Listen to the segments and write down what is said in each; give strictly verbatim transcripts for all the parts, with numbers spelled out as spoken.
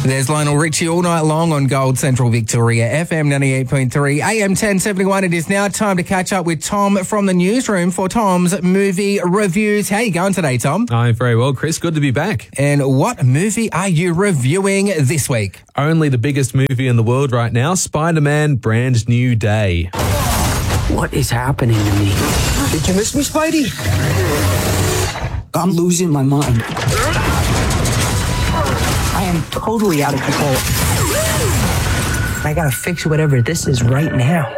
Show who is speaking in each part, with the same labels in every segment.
Speaker 1: There's Lionel Richie all night long on Gold Central Victoria, F M ninety-eight point three, A M ten seventy-one. It is now time to catch up with Tom from the newsroom for Tom's movie reviews. How are you going today, Tom?
Speaker 2: I'm very well, Chris. Good to be back.
Speaker 1: And what movie are you reviewing this week?
Speaker 2: Only the biggest movie in the world right now, Spider-Man Brand New Day.
Speaker 3: What is happening to me? Did you miss me, Spidey? I'm losing my mind. I am totally out of control. I gotta fix whatever this is right now.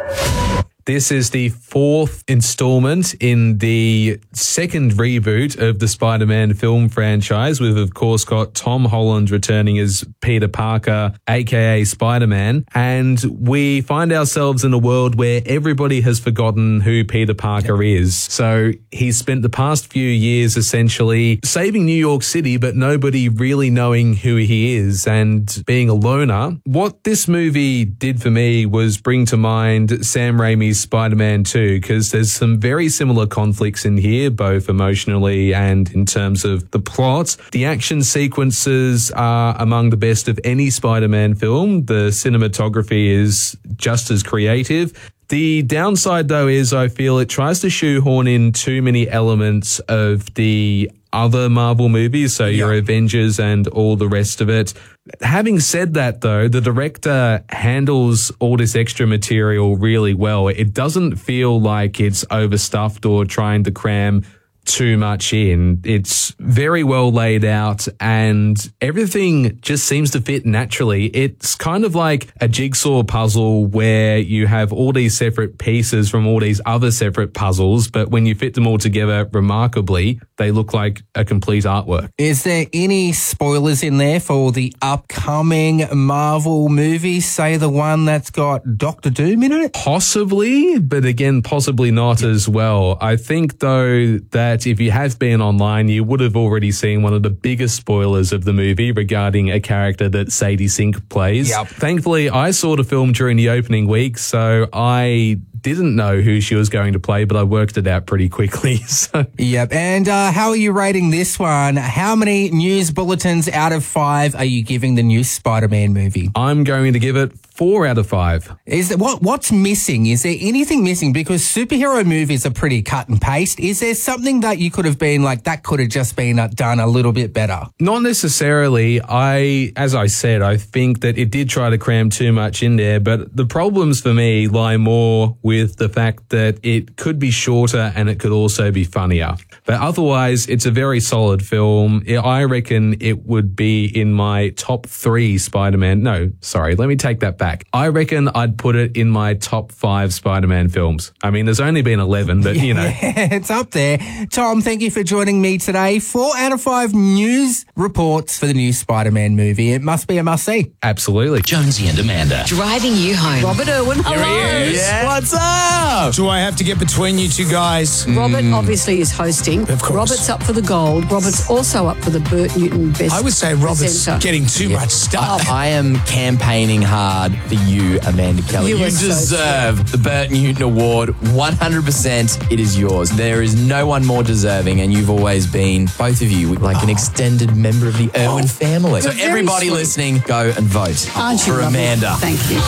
Speaker 2: This is the fourth installment in the second reboot of the Spider-Man film franchise. We've, of course, got Tom Holland returning as Peter Parker, a k a. Spider-Man. And we find ourselves in a world where everybody has forgotten who Peter Parker is. So he's spent the past few years essentially saving New York City, but nobody really knowing who he is and being a loner. What this movie did for me was bring to mind Sam Raimi's Spider-Man two, because there's some very similar conflicts in here, both emotionally and in terms of the plot. The action sequences are among the best of any Spider-Man film. The cinematography is just as creative. The downside, though, is I feel it tries to shoehorn in too many elements of the other Marvel movies, so your yeah. Avengers and all the rest of it. Having said that, though, the director handles all this extra material really well. It doesn't feel like it's overstuffed or trying to cram too much in. It's very well laid out and everything just seems to fit naturally. It's kind of like a jigsaw puzzle where you have all these separate pieces from all these other separate puzzles, but when you fit them all together remarkably, they look like a complete artwork.
Speaker 1: Is there any spoilers in there for the upcoming Marvel movies, say the one that's got Doctor Doom in it?
Speaker 2: Possibly, but again, possibly not as well. I think, though, that if you have been online, you would have already seen one of the biggest spoilers of the movie regarding a character that Sadie Sink plays.
Speaker 1: Yep.
Speaker 2: Thankfully, I saw the film during the opening week, so I didn't know who she was going to play, but I worked it out pretty quickly. So.
Speaker 1: Yep. And uh, how are you rating this one? How many news bulletins out of five are you giving the new Spider-Man movie?
Speaker 2: I'm going to give it four out of five.
Speaker 1: Is there, what what's missing? Is there anything missing? Because superhero movies are pretty cut and paste. Is there something that you could have been like, that could have just been done a little bit better?
Speaker 2: Not necessarily. I, as I said, I think that it did try to cram too much in there, but the problems for me lie more with the fact that it could be shorter and it could also be funnier. But otherwise, it's a very solid film. I reckon it would be in my top three Spider-Man. No, sorry, let me take that back. I reckon I'd put it in my top five Spider-Man films. I mean, there's only been eleven, but, you know.
Speaker 1: Yeah, it's up there. Tom, thank you for joining me today. Four out of five news reports for the new Spider-Man movie. It must be a must-see.
Speaker 2: Absolutely.
Speaker 4: Jonesy and Amanda.
Speaker 5: Driving you home.
Speaker 6: Robert Irwin.
Speaker 5: Hello.
Speaker 6: Here he is.
Speaker 5: Yeah.
Speaker 6: What's up? Do I have to get between you two guys?
Speaker 5: Robert mm. obviously is hosting.
Speaker 6: Of course.
Speaker 5: Robert's up for the gold. Robert's also up for the Bert Newton Best
Speaker 6: I would say Robert's presenter. Getting too yeah. much stuff.
Speaker 7: I am campaigning hard for you, Amanda Kelly.
Speaker 5: You,
Speaker 7: you
Speaker 5: so
Speaker 7: deserve the Bert Newton Award. one hundred percent it is yours. There is no one more deserving, and you've always been, both of you, like oh. an extended member of the Irwin oh. family.
Speaker 5: You're
Speaker 7: so everybody
Speaker 5: sweet.
Speaker 7: listening, go and vote
Speaker 5: Aren't you
Speaker 7: for
Speaker 5: lovely?
Speaker 7: Amanda.
Speaker 5: Thank you.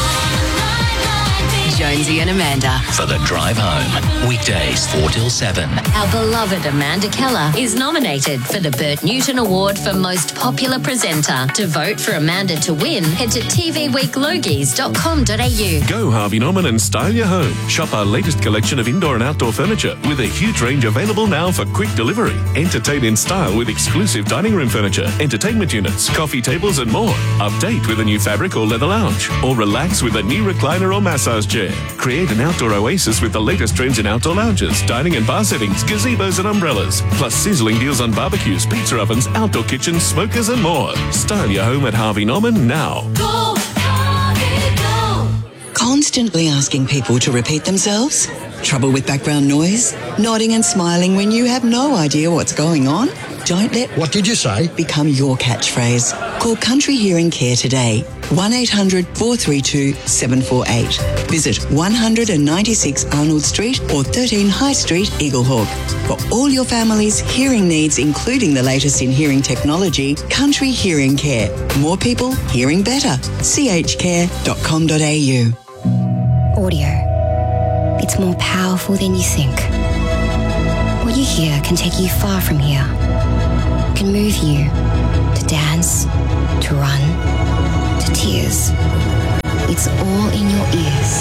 Speaker 4: Jonesy and Amanda. For the drive home. Weekdays four till seven.
Speaker 8: Our beloved Amanda Keller is nominated for the Bert Newton Award for Most Popular Presenter. To vote for Amanda to win, head to t v week logies dot com dot a u.
Speaker 9: Go Harvey Norman and style your home. Shop our latest collection of indoor and outdoor furniture with a huge range available now for quick delivery. Entertain in style with exclusive dining room furniture, entertainment units, coffee tables and more. Update with a new fabric or leather lounge. Or relax with a new recliner or massage chair. Create an outdoor oasis with the latest trends in outdoor lounges, dining and bar settings, gazebos and umbrellas. Plus sizzling deals on barbecues, pizza ovens, outdoor kitchens, smokers and more. Style your home at Harvey Norman now.
Speaker 10: Go, Harvey, go. Constantly asking people to repeat themselves? Trouble with background noise? Nodding and smiling when you have no idea what's going on? Don't let
Speaker 11: what did you say?
Speaker 10: become your catchphrase. Call Country Hearing Care today. one eight hundred four three two seven four eight. Visit one ninety-six Arnold Street or thirteen High Street, Eaglehawk. For all your family's hearing needs, including the latest in hearing technology, Country Hearing Care. More people hearing better. c h care dot com dot a u.
Speaker 11: Audio. It's more powerful than you think. What you hear can take you far from here. Can move you to dance, to run, to tears. It's all in your ears.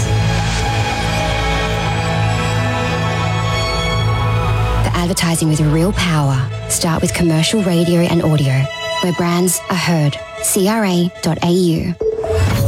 Speaker 11: For advertising with real power, start with commercial radio and audio, where brands are heard. c r a dot a u.